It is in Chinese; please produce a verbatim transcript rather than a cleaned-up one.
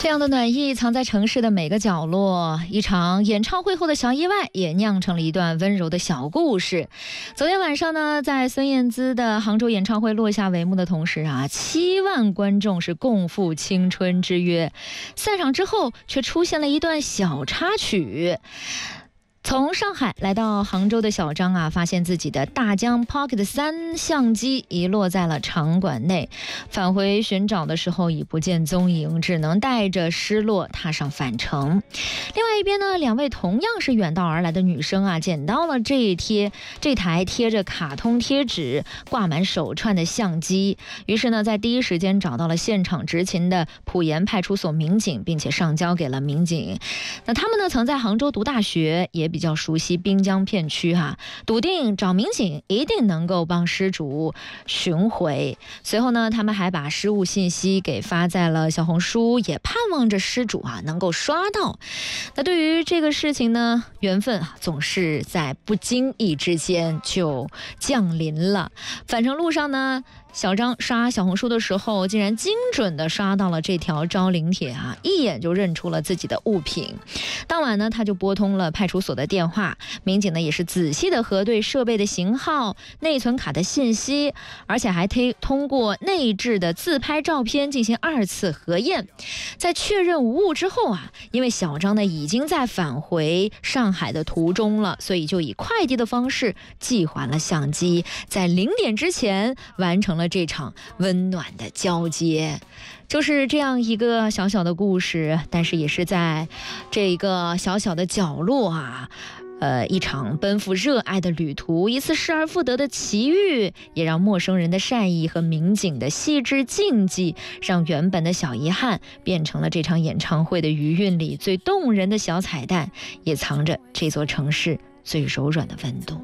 这样的暖意藏在城市的每个角落，一场演唱会后的小意外也酿成了一段温柔的小故事。昨天晚上呢，在孙燕姿的杭州演唱会落下帷幕的同时啊，七万观众是共赴青春之约。散场之后却出现了一段小插曲。从上海来到杭州的小张啊，发现自己的大疆 Pocket 三相机遗落在了场馆内，返回寻找的时候已不见踪影，只能带着失落踏上返程。另外一边呢，两位同样是远道而来的女生啊，捡到了这一贴这台贴着卡通贴纸挂满手串的相机，于是呢，在第一时间找到了现场执勤的浦盐派出所民警，并且上交给了民警。那他们呢，曾在杭州读大学，也比较熟悉滨江片区哈、啊，笃定找民警一定能够帮失主寻回。随后呢，他们还把失物信息给发在了小红书，也盼望着失主啊能够刷到。那对于这个事情呢，缘分啊总是在不经意之间就降临了。返程路上呢，小张刷小红书的时候，竟然精准地刷到了这条招领帖啊，一眼就认出了自己的物品。当晚呢，他就拨通了派出所的电话，民警呢也是仔细地核对设备的型号、内存卡的信息，而且还推通过内置的自拍照片进行二次核验。在确认无误之后啊，因为小张呢已经在返回上海的途中了，所以就以快递的方式寄还了相机，在零点之前完成了这场温暖的交接。就是这样一个小小的故事，但是也是在这个小小的角落啊，呃，一场奔赴热爱的旅途，一次失而复得的奇遇，也让陌生人的善意和民警的细致禁忌，让原本的小遗憾变成了这场演唱会的余韵里最动人的小彩蛋，也藏着这座城市最柔软的温度。